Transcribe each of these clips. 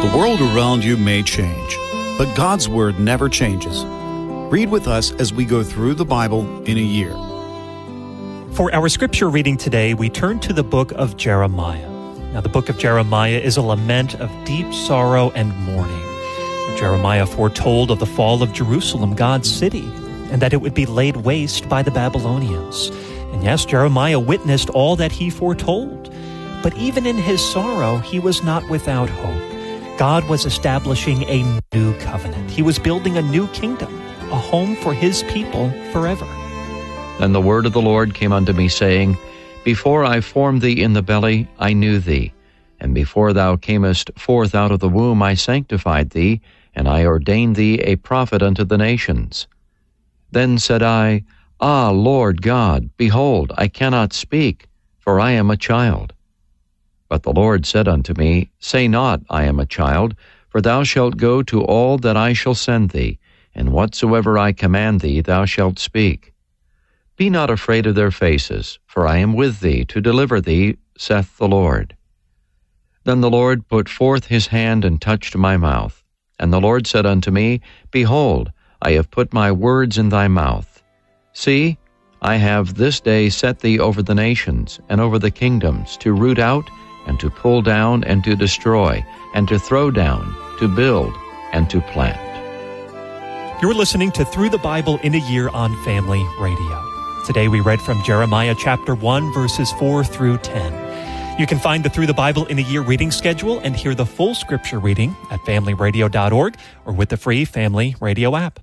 The world around you may change, but God's Word never changes. Read with us as we go through the Bible in a year. For our scripture reading today, we turn to the book of Jeremiah. Now, the book of Jeremiah is a lament of deep sorrow and mourning. Jeremiah foretold of the fall of Jerusalem, God's city, and that it would be laid waste by the Babylonians. And yes, Jeremiah witnessed all that he foretold. But even in his sorrow, he was not without hope. God was establishing a new covenant. He was building a new kingdom, a home for his people forever. And the word of the Lord came unto me, saying, Before I formed thee in the belly, I knew thee. And before thou camest forth out of the womb, I sanctified thee, and I ordained thee a prophet unto the nations. Then said I, Ah, Lord God, behold, I cannot speak, for I am a child. But the Lord said unto me, Say not, I am a child, for thou shalt go to all that I shall send thee, and whatsoever I command thee thou shalt speak. Be not afraid of their faces, for I am with thee to deliver thee, saith the Lord. Then the Lord put forth his hand and touched my mouth. And the Lord said unto me, Behold, I have put my words in thy mouth. See, I have this day set thee over the nations, and over the kingdoms, to root out, and to pull down, and to destroy, and to throw down, to build, and to plant. You're listening to Through the Bible in a Year on Family Radio. Today we read from Jeremiah chapter 1, verses 4 through 10. You can find the Through the Bible in a Year reading schedule and hear the full scripture reading at familyradio.org or with the free Family Radio app.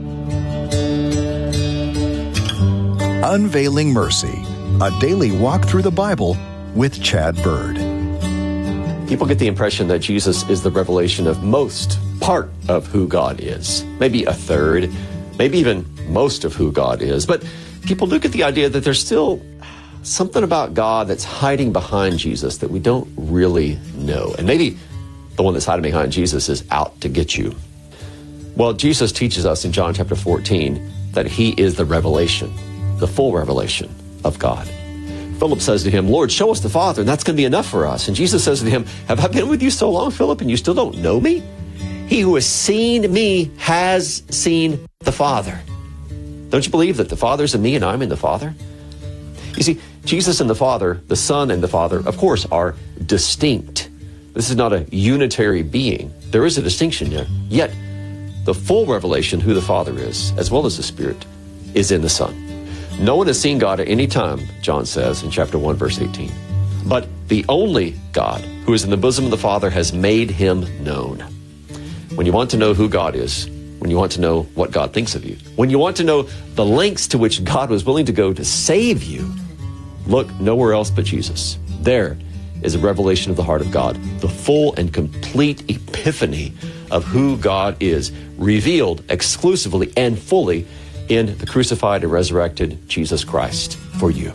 Unveiling Mercy, a daily walk through the Bible with Chad Bird. People get the impression that Jesus is the revelation of most part of who God is. Maybe a third, maybe even most of who God is. But people do get the idea that there's still something about God that's hiding behind Jesus that we don't really know. And maybe the one that's hiding behind Jesus is out to get you. Well, Jesus teaches us in John chapter 14 that he is the revelation, the full revelation of God. Philip says to him, Lord, show us the Father, and that's going to be enough for us. And Jesus says to him, have I been with you so long, Philip, and you still don't know me? He who has seen me has seen the Father. Don't you believe that the Father's in me and I'm in the Father? You see, Jesus and the Father, the Son and the Father, of course, are distinct. This is not a unitary being. There is a distinction there. Yet, the full revelation who the Father is, as well as the Spirit, is in the Son. No one has seen God at any time, John says in chapter 1, verse 18. But the only God who is in the bosom of the Father has made him known. When you want to know who God is, when you want to know what God thinks of you, when you want to know the lengths to which God was willing to go to save you, look nowhere else but Jesus. There is a revelation of the heart of God, the full and complete epiphany of who God is, revealed exclusively and fully in the crucified and resurrected Jesus Christ for you.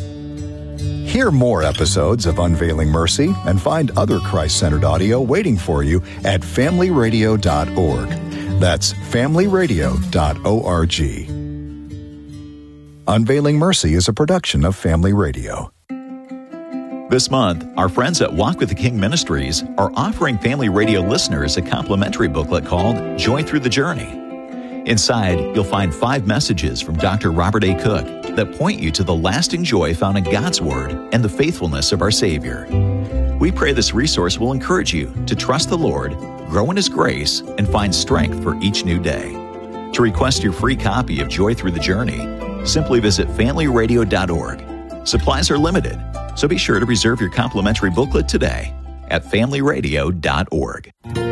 Hear more episodes of Unveiling Mercy and find other Christ-centered audio waiting for you at familyradio.org. That's familyradio.org. Unveiling Mercy is a production of Family Radio. This month, our friends at Walk with the King Ministries are offering Family Radio listeners a complimentary booklet called Joy Through the Journey. Inside, you'll find 5 messages from Dr. Robert A. Cook that point you to the lasting joy found in God's Word and the faithfulness of our Savior. We pray this resource will encourage you to trust the Lord, grow in His grace, and find strength for each new day. To request your free copy of Joy Through the Journey, simply visit familyradio.org. Supplies are limited, so be sure to reserve your complimentary booklet today at familyradio.org.